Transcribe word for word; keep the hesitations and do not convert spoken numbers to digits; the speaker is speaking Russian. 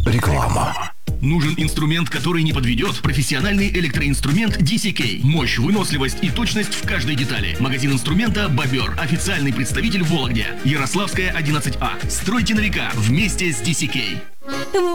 Реклама. Нужен инструмент, который не подведет? Профессиональный электроинструмент ди си кей. Мощь, выносливость и точность в каждой детали. Магазин инструмента «Бобер». Официальный представитель в Вологде. Ярославская, одиннадцать А. Стройте на века вместе с ди си кей.